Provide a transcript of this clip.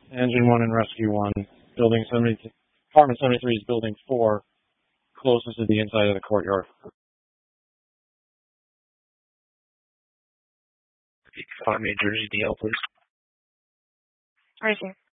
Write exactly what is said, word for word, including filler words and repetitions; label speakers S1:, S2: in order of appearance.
S1: Engine one and Rescue one. Building seventy, Apartment seventy-three is Building four, closest to the inside of the courtyard.
S2: Find me a Jersey D L, please.
S3: Right here.